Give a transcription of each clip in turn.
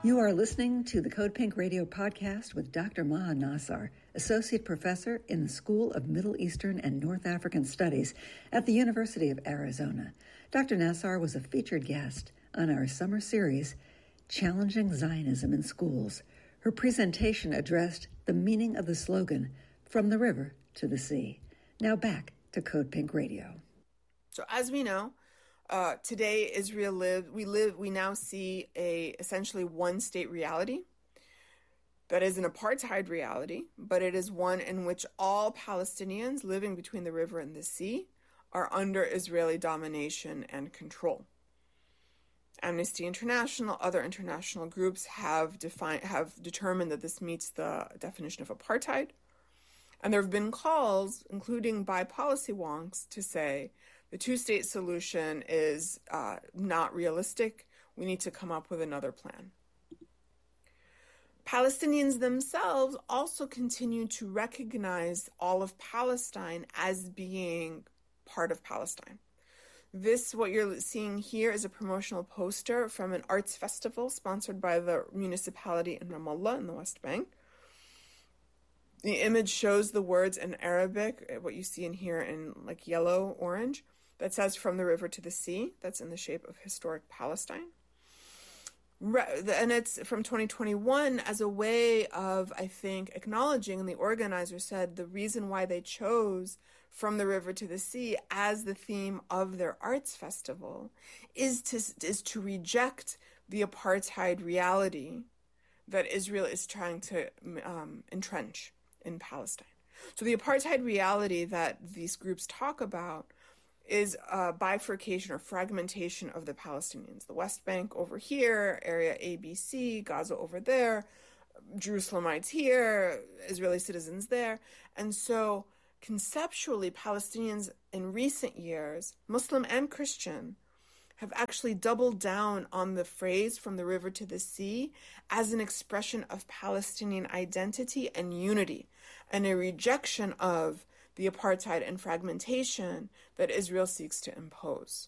You are listening to the Code Pink Radio podcast with Dr. Maha Nassar, Associate Professor in the School of Middle Eastern and North African Studies at the University of Arizona. Dr. Nassar was a featured guest on our summer series, Challenging Zionism in Schools. Her presentation addressed the meaning of the slogan, From the River to the Sea. Now back to Code Pink Radio. So as we know, today Israel we now see essentially one state reality that is an apartheid reality, but it is one in which all Palestinians living between the river and the sea are under Israeli domination and control. Amnesty International, other international groups have determined that this meets the definition of apartheid. And there have been calls, including by policy wonks, to say the two-state solution is not realistic. We need to come up with another plan. Palestinians themselves also continue to recognize all of Palestine as being part of Palestine. What you're seeing here is a promotional poster from an arts festival sponsored by the municipality in Ramallah in the West Bank. The image shows the words in Arabic, what you see in here in like yellow, orange, that says from the river to the sea. That's in the shape of historic Palestine. And it's from 2021 as a way of, I think, acknowledging, and the organizer said the reason why they chose From the River to the Sea as the theme of their arts festival is to reject the apartheid reality that Israel is trying to entrench in Palestine. So the apartheid reality that these groups talk about is a bifurcation or fragmentation of the Palestinians. The West Bank over here, area ABC, Gaza over there, Jerusalemites here, Israeli citizens there. And so conceptually, Palestinians in recent years, Muslim and Christian, have actually doubled down on the phrase from the river to the sea as an expression of Palestinian identity and unity, and a rejection of the apartheid and fragmentation that Israel seeks to impose.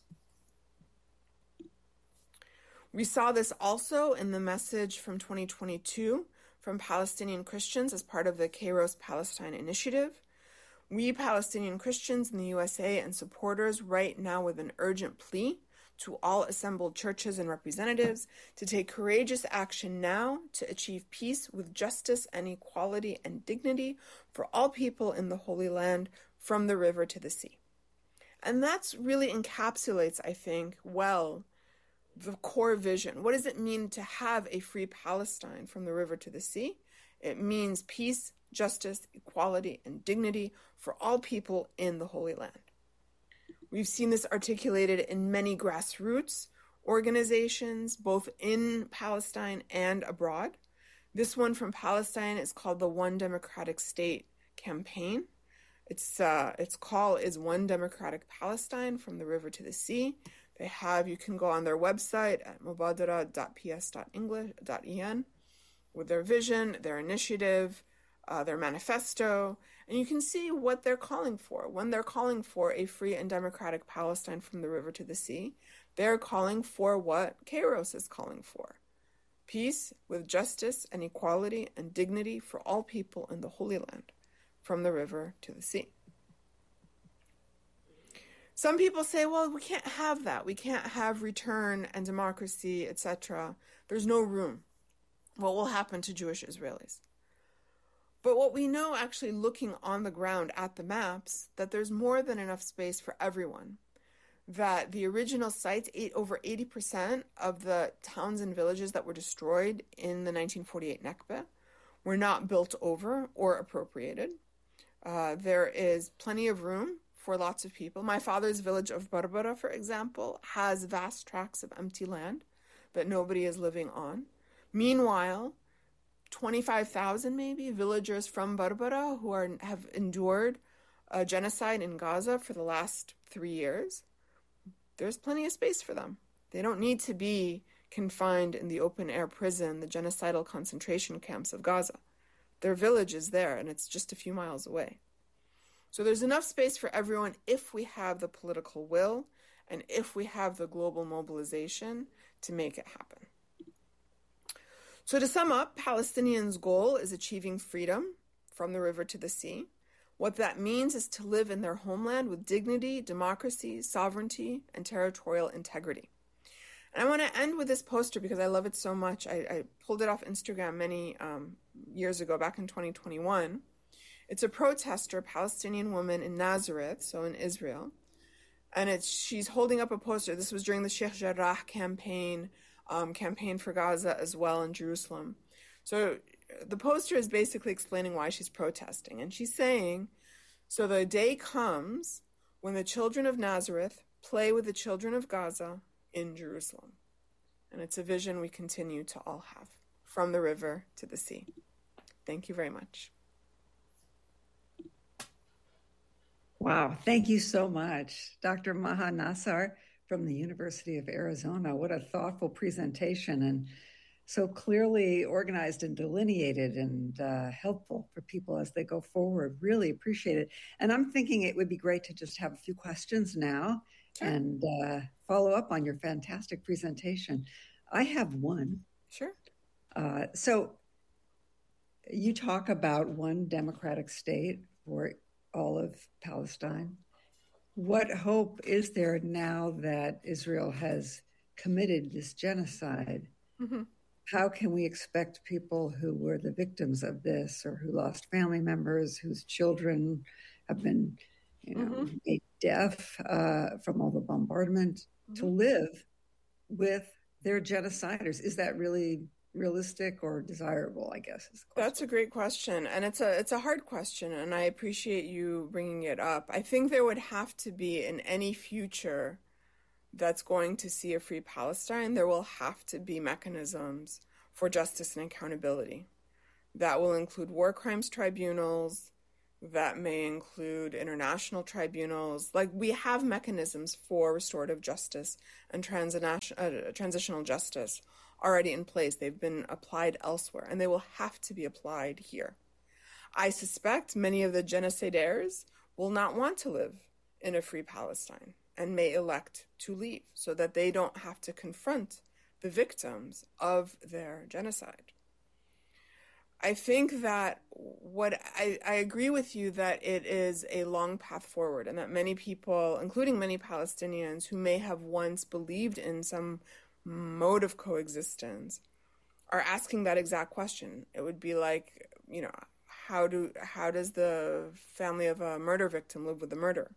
We saw this also in the message from 2022 from Palestinian Christians as part of the Kairos Palestine Initiative. We Palestinian Christians in the USA and supporters write now with an urgent plea to all assembled churches and representatives to take courageous action now to achieve peace with justice and equality and dignity for all people in the Holy Land from the river to the sea. And that's really encapsulates, I think, well, the core vision. What does it mean to have a free Palestine from the river to the sea? It means peace, justice, equality, and dignity for all people in the Holy Land. We've seen this articulated in many grassroots organizations, both in Palestine and abroad. This one from Palestine is called the One Democratic State campaign. Its call is One Democratic Palestine from the River to the Sea. You can go on their website at mubadara.ps.english.en with their vision, their initiative, their manifesto, and you can see what they're calling for. When they're calling for a free and democratic Palestine from the river to the sea, they're calling for what Kairos is calling for. Peace with justice and equality and dignity for all people in the Holy Land, from the river to the sea. Some people say, well, we can't have that. We can't have return and democracy, etc. There's no room. What will happen to Jewish Israelis? But what we know, actually looking on the ground at the maps, that there's more than enough space for everyone. That the original sites, over 80% of the towns and villages that were destroyed in the 1948 Nakba were not built over or appropriated. There is plenty of room for lots of people. My father's village of Barbara, for example, has vast tracts of empty land that nobody is living on. Meanwhile, 25,000 maybe villagers from Barbara who have endured a genocide in Gaza for the last 3 years, there's plenty of space for them. They don't need to be confined in the open-air prison, the genocidal concentration camps of Gaza. Their village is there, and it's just a few miles away. So there's enough space for everyone if we have the political will and if we have the global mobilization to make it happen. So to sum up, Palestinians' goal is achieving freedom from the river to the sea. What that means is to live in their homeland with dignity, democracy, sovereignty, and territorial integrity. And I want to end with this poster because I love it so much. I pulled it off Instagram many years ago, back in 2021. It's a protester, Palestinian woman in Nazareth, so in Israel. And she's holding up a poster. This was during the Sheikh Jarrah campaign for Gaza as well in Jerusalem. So the poster is basically explaining why she's protesting. And she's saying, so the day comes when the children of Nazareth play with the children of Gaza in Jerusalem. And it's a vision we continue to all have, from the river to the sea. Thank you very much. Wow, thank you so much, Dr. Maha Nassar from the University of Arizona. What a thoughtful presentation, and so clearly organized and delineated and helpful for people as they go forward. Really appreciate it. And I'm thinking it would be great to just have a few questions now and follow up on your fantastic presentation. I have one. Sure. So you talk about one democratic state for all of Palestine. What hope is there now that Israel has committed this genocide? Mm-hmm. How can we expect people who were the victims of this or who lost family members, whose children have been, made deaf from all the bombardment, to live with their genociders? Is that really realistic or desirable, I guess, is the question. That's a great question, and it's a hard question, and I appreciate you bringing it up. I think there would have to be, in any future that's going to see a free Palestine, there will have to be mechanisms for justice and accountability. That will include war crimes tribunals, that may include international tribunals. Like, we have mechanisms for restorative justice and transitional justice already in place. They've been applied elsewhere, and they will have to be applied here. I suspect many of the genocidaires will not want to live in a free Palestine and may elect to leave so that they don't have to confront the victims of their genocide. I think that I agree with you that it is a long path forward, and that many people, including many Palestinians who may have once believed in some mode of coexistence, are asking that exact question. It would be like, how does the family of a murder victim live with the murder?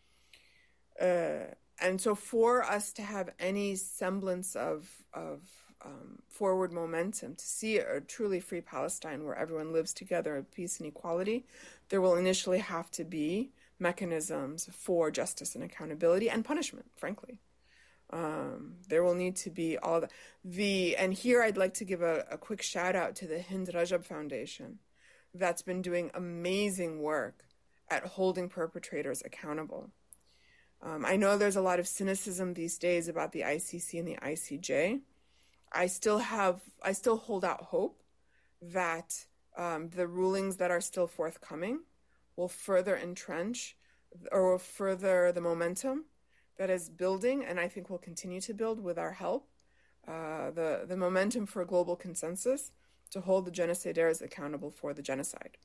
And so for us to have any semblance of forward momentum, to see a truly free Palestine where everyone lives together in peace and equality, there will initially have to be mechanisms for justice and accountability and punishment, frankly. There will need to be all and here I'd like to give a quick shout out to the Hind Rajab Foundation that's been doing amazing work at holding perpetrators accountable. I know there's a lot of cynicism these days about the ICC and the ICJ. I still hold out hope that the rulings that are still forthcoming will further entrench or will further the momentum that is building, and I think will continue to build with our help, the momentum for a global consensus to hold the genocidaires accountable for the genocide.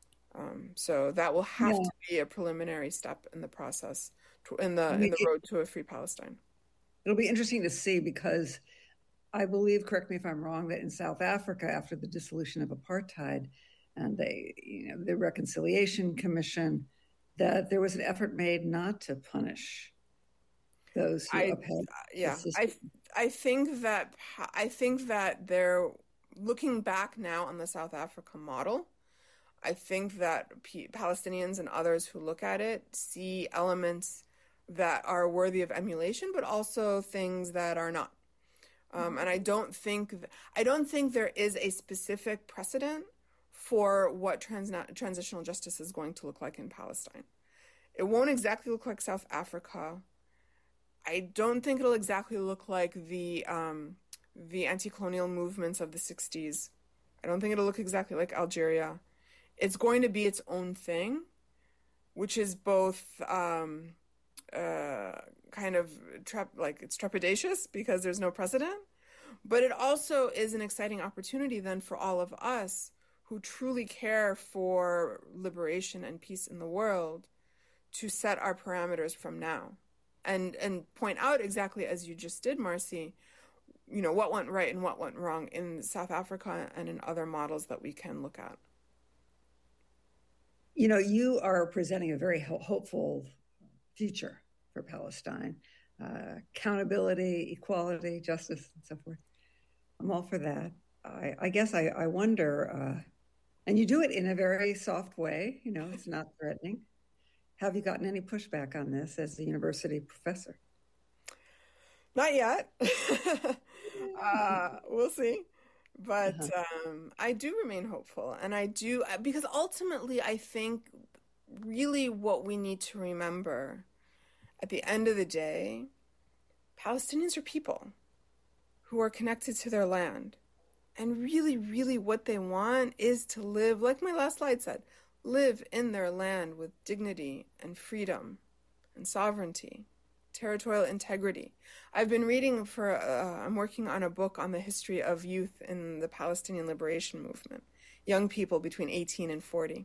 So that will have to be a preliminary step in the process, in the road to a free Palestine. It'll be interesting to see, because I believe, correct me if I'm wrong, that in South Africa, after the dissolution of apartheid and the Reconciliation Commission, that there was an effort made not to punish those who upheld the system. I think that they're looking back now on the South Africa model. I think that Palestinians and others who look at it see elements that are worthy of emulation, but also things that are not. And I don't think there is a specific precedent for what transitional justice is going to look like in Palestine. It won't exactly look like South Africa. I don't think it'll exactly look like the anti-colonial movements of the 60s. I don't think it'll look exactly like Algeria. It's going to be its own thing, which is both kind of it's trepidatious because there's no precedent, But it also is an exciting opportunity then for all of us who truly care for liberation and peace in the world to set our parameters from now and point out exactly as you just did, Marcy, what went right and what went wrong in South Africa and in other models that we can look at. You are presenting a very hopeful future for Palestine. Accountability, equality, justice, and so forth. I'm all for that. I guess I wonder, and you do it in a very soft way, it's not threatening. Have you gotten any pushback on this as a university professor? Not yet. We'll see. But I do remain hopeful. And I do, because ultimately, I think really what we need to remember at the end of the day, Palestinians are people who are connected to their land. And really, really what they want is to live, like my last slide said, live in their land with dignity and freedom and sovereignty, territorial integrity. I've been reading I'm working on a book on the history of youth in the Palestinian liberation movement, young people between 18 and 40.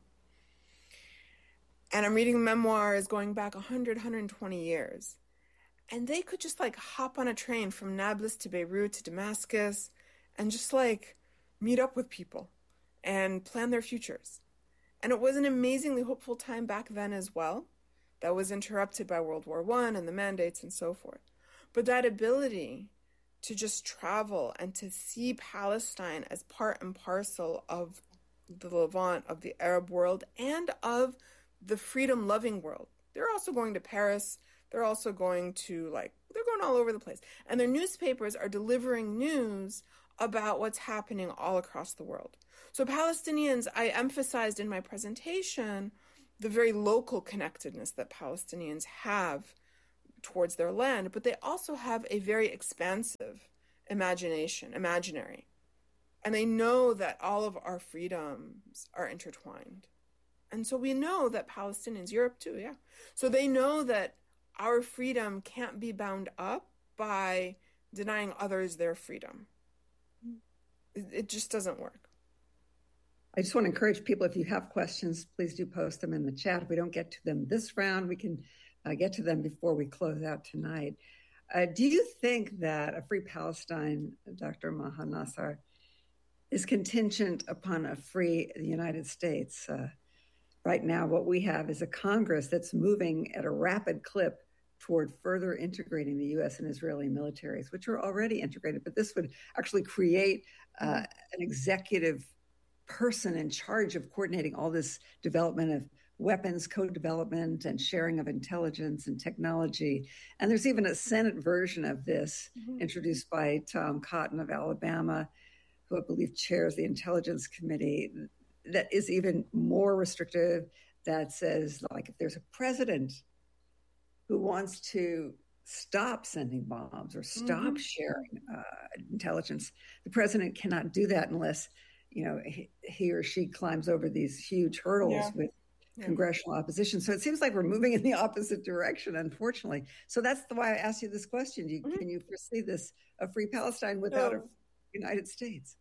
And I'm reading memoirs going back 100, 120 years. And they could just hop on a train from Nablus to Beirut to Damascus and just meet up with people and plan their futures. And it was an amazingly hopeful time back then as well. That was interrupted by World War I and the mandates and so forth. But that ability to just travel and to see Palestine as part and parcel of the Levant, of the Arab world, and of the freedom-loving world. They're also going to Paris. They're also going to, they're going all over the place. And their newspapers are delivering news about what's happening all across the world. So Palestinians, I emphasized in my presentation the very local connectedness that Palestinians have towards their land, but they also have a very expansive imaginary. And they know that all of our freedoms are intertwined. And so we know that Palestinians, Europe too, yeah. So they know that our freedom can't be bound up by denying others their freedom. It just doesn't work. I just want to encourage people, if you have questions, please do post them in the chat. If we don't get to them this round, we can get to them before we close out tonight. Do you think that a free Palestine, Dr. Maha Nassar, is contingent upon a free United States? Right now, what we have is a Congress that's moving at a rapid clip toward further integrating the U.S. and Israeli militaries, which are already integrated. But this would actually create an executive person in charge of coordinating all this development of weapons, co-development, and sharing of intelligence and technology. And there's even a Senate version of this introduced by Tom Cotton of Alabama, who I believe chairs the Intelligence Committee, that is even more restrictive, that says, if there's a president who wants to stop sending bombs or stop sharing intelligence, the president cannot do that unless, he or she climbs over these huge hurdles with congressional opposition. So it seems like we're moving in the opposite direction, unfortunately. So that's why I asked you this question. Can you foresee this, a free Palestine without a United States?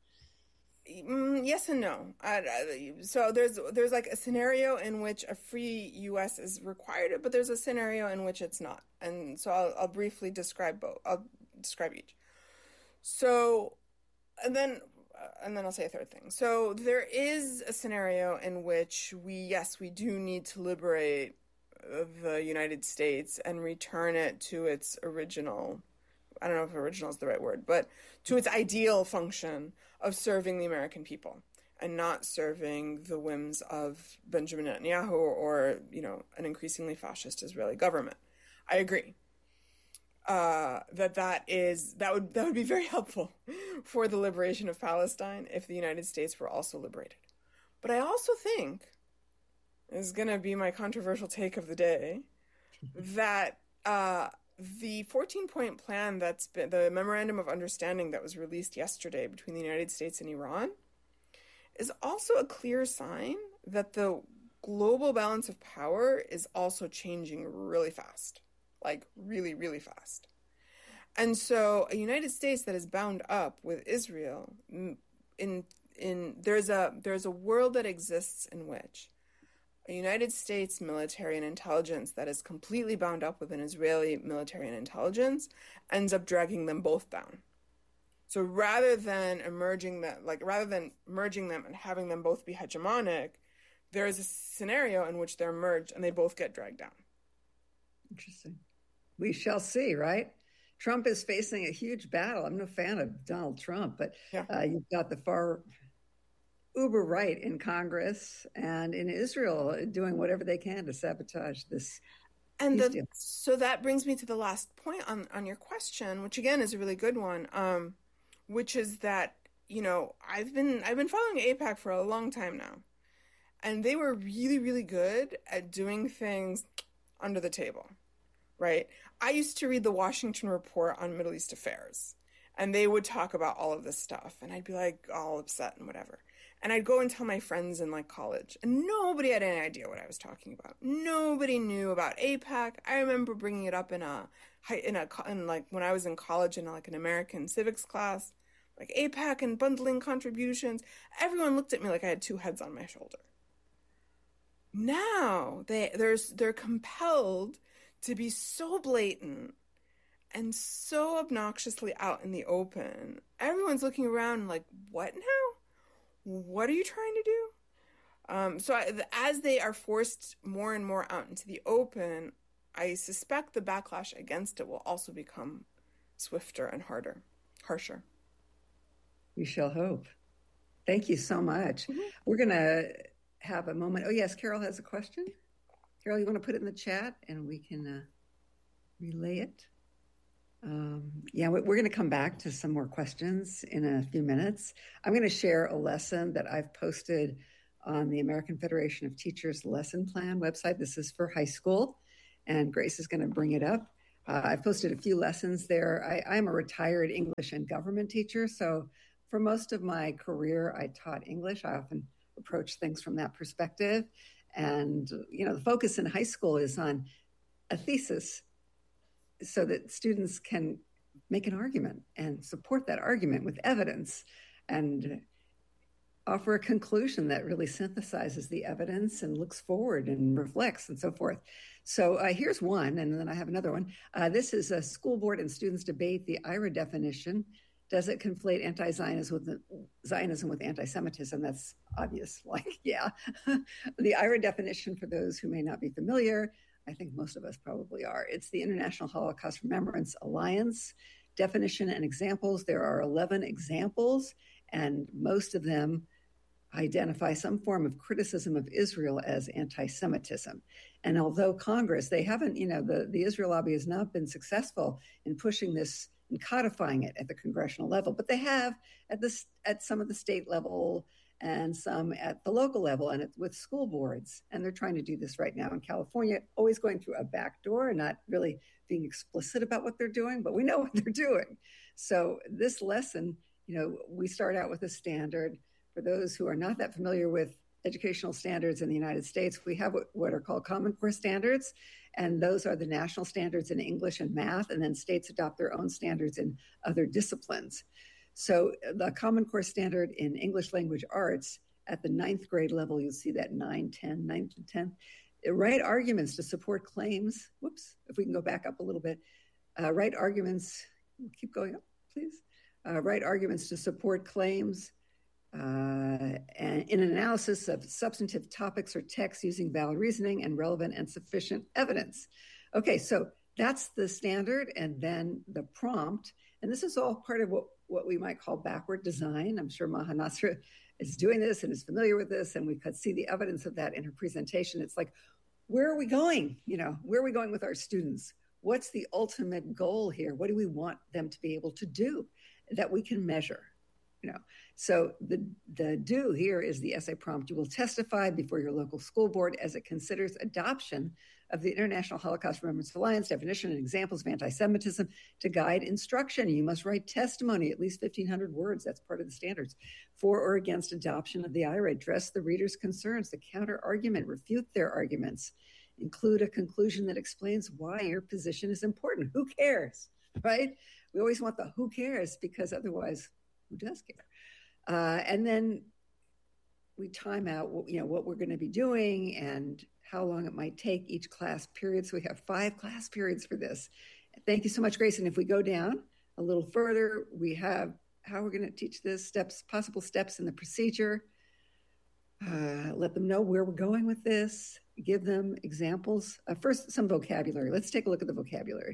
Yes and no. So there's a scenario in which a free U.S. is required, but there's a scenario in which it's not. And so I'll briefly describe both. I'll describe each. So, and then I'll say a third thing. So there is a scenario in which we do need to liberate the United States and return it to its original, I don't know if original is the right word, but to its ideal function of serving the American people and not serving the whims of Benjamin Netanyahu or an increasingly fascist Israeli government. I agree. That would be very helpful for the liberation of Palestine if the United States were also liberated. But I also think, this is going to be my controversial take of the day, that the 14-point plan that's been the memorandum of understanding that was released yesterday between the United States and Iran is also a clear sign that the global balance of power is also changing really fast, really, really fast. And so a United States that is bound up with Israel there's a world that exists in which a United States military and intelligence that is completely bound up with an Israeli military and intelligence ends up dragging them both down. So rather than merging them and having them both be hegemonic, there is a scenario in which they're merged and they both get dragged down. Interesting. We shall see, right? Trump is facing a huge battle. I'm no fan of Donald Trump, but you've got the far uber right in Congress and in Israel doing whatever they can to sabotage this. And so that brings me to the last point on your question, which again is a really good one, which is that, I've been following AIPAC for a long time now, and they were really, really good at doing things under the table, right? I used to read the Washington Report on Middle East affairs, and they would talk about all of this stuff, and I'd be like all upset and whatever. And I'd go and tell my friends in college, and nobody had any idea what I was talking about. Nobody knew about AIPAC. I remember bringing it up when I was in college in an American civics class, AIPAC and bundling contributions. Everyone looked at me like I had two heads on my shoulder. Now they're compelled to be so blatant and so obnoxiously out in the open. Everyone's looking around like, what now? What are you trying to do? So as they are forced more and more out into the open, I suspect the backlash against it will also become swifter and harsher. We shall hope. Thank you so much. Mm-hmm. We're going to have a moment. Oh, yes, Carol has a question. Carol, you want to put it in the chat and we can relay it? We're going to come back to some more questions in a few minutes. I'm going to share a lesson that I've posted on the American Federation of Teachers lesson plan website. This is for high school, and Grace is going to bring it up. I've posted a few lessons there. I'm a retired English and government teacher, so for most of my career, I taught English. I often approach things from that perspective. And, the focus in high school is on a thesis so that students can make an argument and support that argument with evidence and offer a conclusion that really synthesizes the evidence and looks forward and reflects and so forth. So here's one, and then I have another one. This is a school board and students debate the IRA definition. Does it conflate Zionism with anti-Semitism? That's obvious. The IRA definition, for those who may not be familiar, I think most of us probably are. It's the International Holocaust Remembrance Alliance definition and examples. There are 11 examples, and most of them identify some form of criticism of Israel as anti-Semitism. And although Congress, they haven't, the Israel lobby has not been successful in pushing this and codifying it at the congressional level, but they have at some of the state level and some at the local level and with school boards. And they're trying to do this right now in California, always going through a back door and not really being explicit about what they're doing, but we know what they're doing. So this lesson, we start out with a standard. For those who are not that familiar with educational standards in the United States, we have what are called Common Core standards, and those are the national standards in English and math, and then states adopt their own standards in other disciplines. So the Common Core standard in English language arts at the 9th grade level, you'll see that 9th and 10th, write arguments to support claims. If we can go back up a little bit. Write arguments, keep going up, please. Write arguments to support claims and in an analysis of substantive topics or texts using valid reasoning and relevant and sufficient evidence. Okay, so that's the standard, and then the prompt. And this is all part of what we might call backward design. I'm sure Maha Nasra is doing this and is familiar with this, and we could see the evidence of that in her presentation. It's like, where are we going? Where are we going with our students? What's the ultimate goal here? What do we want them to be able to do that we can measure? So the do here is the essay prompt. You will testify before your local school board as it considers adoption of the International Holocaust Remembrance Alliance definition and examples of anti-Semitism to guide instruction. You must write testimony, at least 1,500 words. That's part of the standards. For or against adoption of the IRA. Address the reader's concerns, the counter-argument, refute their arguments. Include a conclusion that explains why your position is important. Who cares, right? we always want the who cares, because otherwise, who does care? And then we time out, what we're going to be doing and how long it might take each class period. So we have 5 class periods for this. Thank you so much, Grace. And if we go down a little further, we have how we're going to teach this, possible steps in the procedure, let them know where we're going with this, give them examples. First, some vocabulary. Let's take a look at the vocabulary.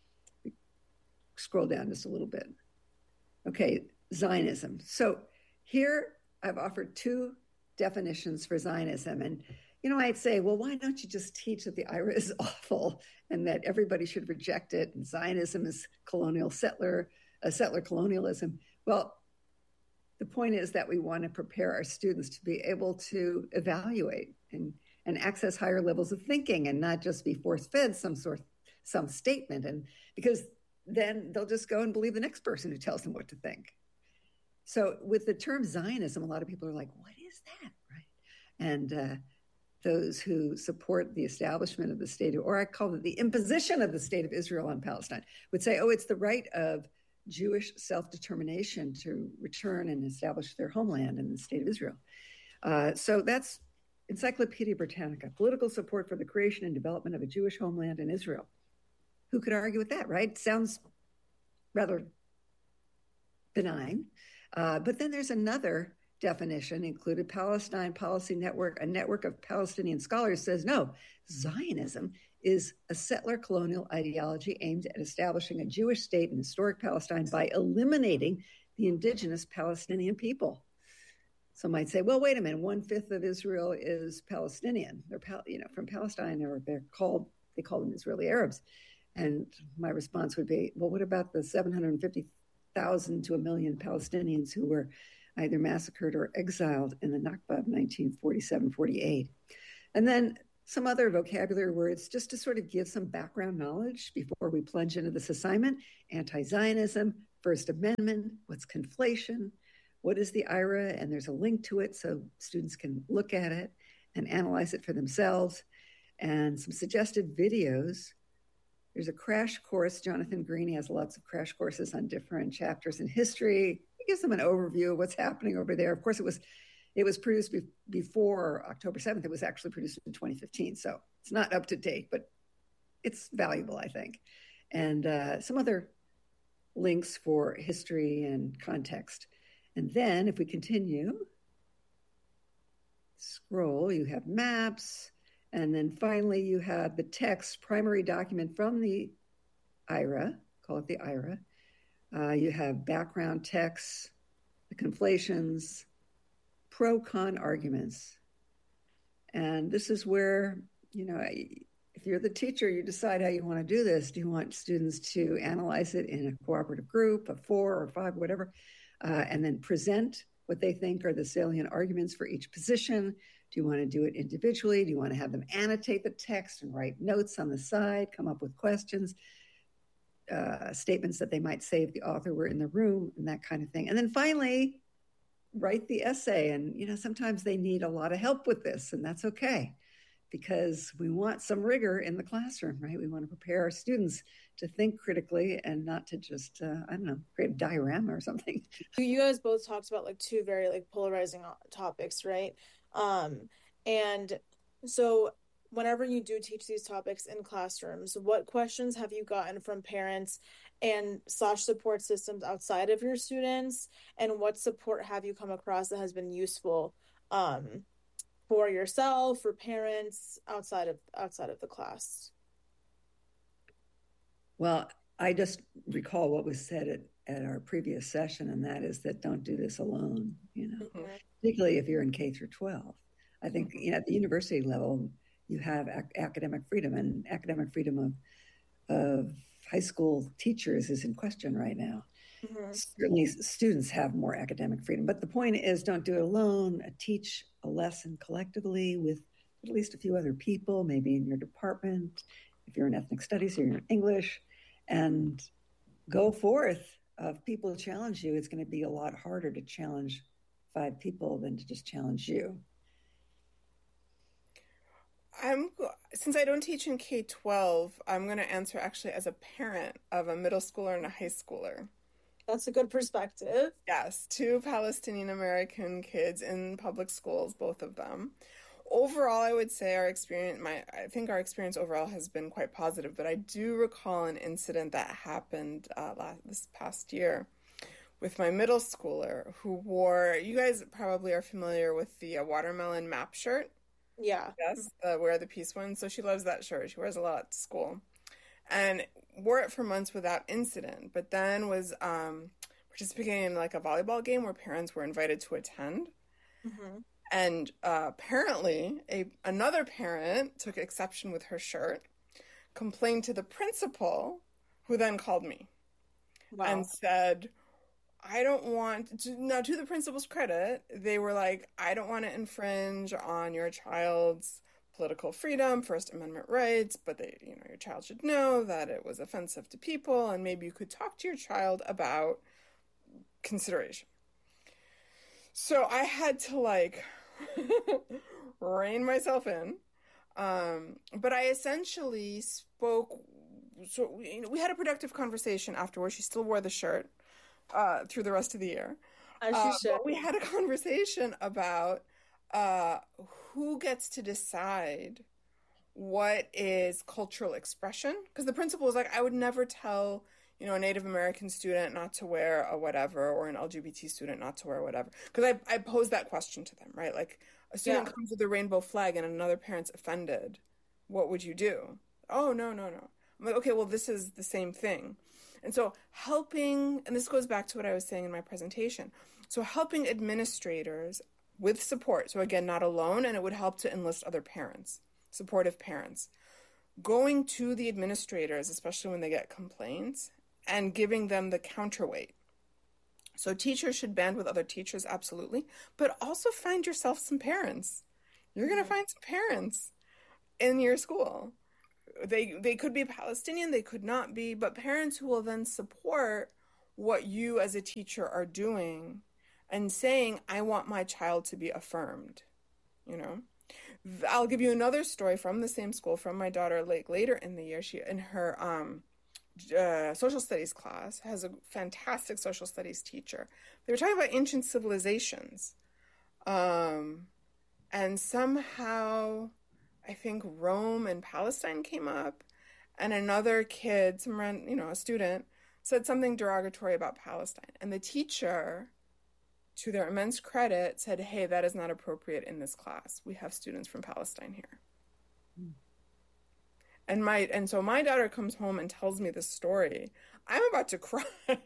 Scroll down just a little bit. Okay, Zionism. So here I've offered 2 definitions for Zionism. And, I'd say, well, why don't you just teach that the IRA is awful and that everybody should reject it, and Zionism is settler colonialism. Well, the point is that we want to prepare our students to be able to evaluate and access higher levels of thinking, and not just be force-fed some statement, and because then they'll just go and believe the next person who tells them what to think. So with the term Zionism, a lot of people are like, what is that, right? And those who support the establishment of the state, or I call it the imposition of the state of Israel on Palestine, would say, it's the right of Jewish self-determination to return and establish their homeland in the state of Israel. So that's Encyclopedia Britannica, political support for the creation and development of a Jewish homeland in Israel. Who could argue with that, right? Sounds rather benign. But then there's another definition included, Palestine Policy Network, a network of Palestinian scholars, says, no, Zionism is a settler colonial ideology aimed at establishing a Jewish state in historic Palestine by eliminating the indigenous Palestinian people. Some might say, well, wait a minute, 1/5 of Israel is Palestinian. They're from Palestine, or they call them Israeli Arabs. And my response would be, well, what about the 750,000 to 1 million Palestinians who were either massacred or exiled in the Nakba of 1947-48? And then some other vocabulary words just to sort of give some background knowledge before we plunge into this assignment. Anti-Zionism, First Amendment, what's conflation, what is the IRA? And there's a link to it so students can look at it and analyze it for themselves. And some suggested videos. There's a crash course. Jonathan Green has lots of crash courses on different chapters in history. He gives them an overview of what's happening over there. Of course, it was produced before October 7th. It was actually produced in 2015. So it's not up to date, but it's valuable, I think. And some other links for history and context. And then if we continue, scroll, you have maps. And then finally, you have the text, primary document from the IRA, call it the IRA. You have background texts, the conflations, pro-con arguments. And this is where, if you're the teacher, you decide how you want to do this. Do you want students to analyze it in a cooperative group of 4 or 5, whatever, and then present what they think are the salient arguments for each position? Do you want to do it individually? Do you want to have them annotate the text and write notes on the side, come up with questions, statements that they might say if the author were in the room, and that kind of thing? And then finally, write the essay. And, sometimes they need a lot of help with this, and that's okay, because we want some rigor in the classroom, right? We want to prepare our students to think critically and not to just, create a diorama or something. You guys both talked about 2 very polarizing topics, right? And so whenever you do teach these topics in classrooms, what questions have you gotten from parents and support systems outside of your students? And what support have you come across that has been useful for yourself, for parents outside of the class? Well, I just recall what was said at our previous session, and that is that don't do this alone, particularly if you're in K through 12. I think at the university level, you have academic freedom, and academic freedom of high school teachers is in question right now. Mm-hmm. Certainly students have more academic freedom, but the point is don't do it alone. Teach a lesson collectively with at least a few other people, maybe in your department, if you're in ethnic studies or you're in English, and go forth. If people challenge you, it's going to be a lot harder to challenge 5 people than to just challenge you. Since I don't teach in K-12, I'm going to answer actually as a parent of a middle schooler and a high schooler. That's a good perspective. Yes, two Palestinian American kids in public schools, both of them. Overall, I would say I think our experience overall has been quite positive, but I do recall an incident that happened this past year with my middle schooler who you guys probably are familiar with the watermelon map shirt. Yeah. Yes, the Wear the Peace one. So she loves that shirt. She wears a lot to school and wore it for months without incident, but then was participating in like a volleyball game where parents were invited to attend. Mm-hmm. And apparently another parent took exception with her shirt, complained to the principal, who then called me. Wow. And said, I don't want to, now to the principal's credit, they were like, I don't want to infringe on your child's political freedom, First Amendment rights, but your child should know that it was offensive to people, and maybe you could talk to your child about consideration. So I had to like rein myself in, but I essentially spoke. So we had a productive conversation afterwards. She still wore the shirt through the rest of the year. But we had a conversation about who gets to decide what is cultural expression. Because the principal was like, I would never tell, a Native American student not to wear a whatever, or an LGBT student not to wear whatever. Because I posed that question to them, right? Like, a student comes with a rainbow flag and another parent's offended. What would you do? Oh, no. I'm like, okay, well, this is the same thing. And so and this goes back to what I was saying in my presentation. So helping administrators with support. So again, not alone, and it would help to enlist other parents, supportive parents. Going to the administrators, especially when they get complaints, and giving them the counterweight. So teachers should band with other teachers, absolutely, but also find yourself some parents. You're going to find some parents in your school. They could be Palestinian, they could not be, but parents who will then support what you as a teacher are doing and saying, I want my child to be affirmed, I'll give you another story from the same school, from my daughter later in the year. She, in her social studies class, has a fantastic social studies teacher. They were talking about ancient civilizations. And somehow, I think Rome and Palestine came up, and another kid, a student, said something derogatory about Palestine. And the teacher, to their immense credit, said, hey, that is not appropriate in this class. We have students from Palestine here. Mm. And so my daughter comes home and tells me this story. I'm about to cry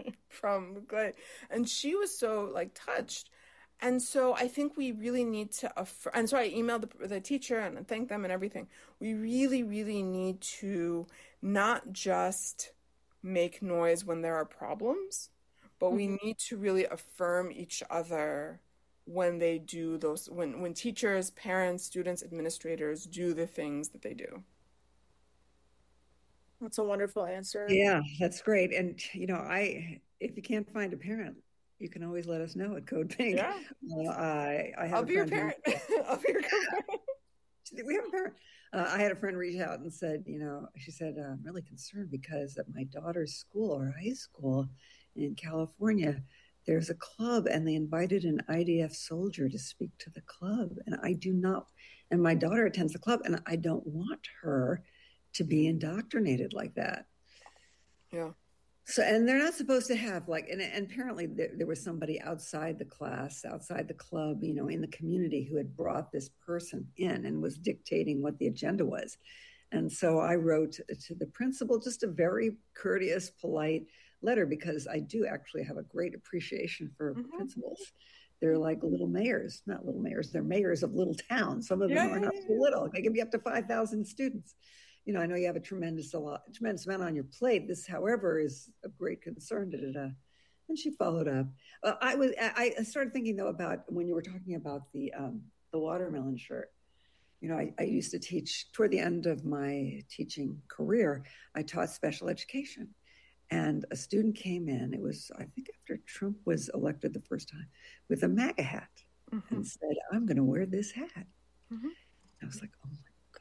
and she was so touched. And so I think we really need to and so I emailed the teacher and thanked them and everything. We really, really need to not just make noise when there are problems, but we need to really affirm each other when they do those, when teachers, parents, students, administrators do the things that they do. That's a wonderful answer. Yeah, that's great. And, if you can't find a parent, you can always let us know at Code Pink. Yeah. I'll be your parent. I'll be your parent. We have a parent. I had a friend reach out and said, she said, I'm really concerned because at my daughter's school or high school in California, there's a club and they invited an IDF soldier to speak to the club. And my daughter attends the club and I don't want her to be indoctrinated like that. Yeah. So, and they're not supposed to have and apparently there was somebody outside the class, outside the club, in the community who had brought this person in and was dictating what the agenda was. And so I wrote to the principal just a very courteous, polite letter, because I do actually have a great appreciation for principals. They're like little mayors, not little mayors. They're mayors of little towns. Some of them are not so little. They can be up to 5,000 students. I know you have a tremendous amount on your plate. This, however, is of great concern. And she followed up. I started thinking though about when you were talking about the watermelon shirt. I used to teach toward the end of my teaching career. I taught special education, and a student came in. It was, I think, after Trump was elected the first time, with a MAGA hat, and said, "I'm going to wear this hat." I was like, "Oh my God,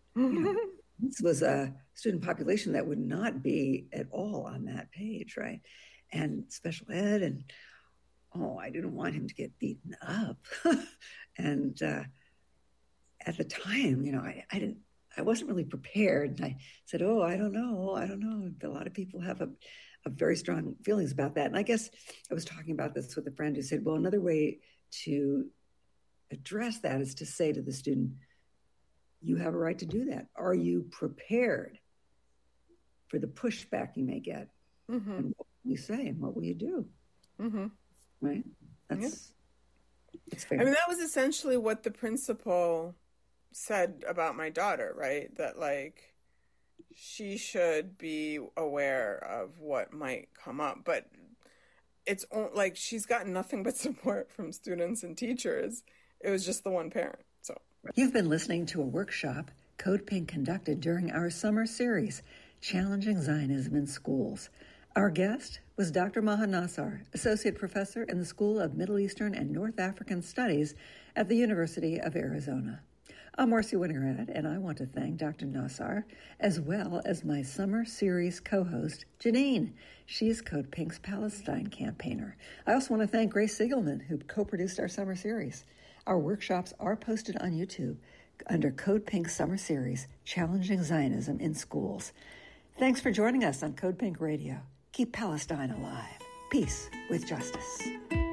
This was a student population that would not be at all on that page, right? And special ed, and I didn't want him to get beaten up. And at the time, I wasn't really prepared. And I said, I don't know. A lot of people have a very strong feelings about that. And I guess I was talking about this with a friend who said, well, another way to address that is to say to the student, you have a right to do that. Are you prepared for the pushback you may get? Mm-hmm. And what will you say and what will you do? Mm-hmm. Right? That's fair. I mean, that was essentially what the principal said about my daughter, right? That, like, she should be aware of what might come up. But it's like she's gotten nothing but support from students and teachers. It was just the one parent. So you've been listening to a workshop Code Pink conducted during our summer series, Challenging Zionism in Schools. Our guest was Dr. Maha Nassar, Associate Professor in the School of Middle Eastern and North African Studies at the University of Arizona. I'm Marcy Winograd, and I want to thank Dr. Nassar, as well as my summer series co-host, Janine. She's Code Pink's Palestine campaigner. I also want to thank Grace Siegelman, who co-produced our summer series. Our workshops are posted on YouTube under Code Pink Summer Series, Challenging Zionism in Schools. Thanks for joining us on Code Pink Radio. Keep Palestine alive. Peace with justice.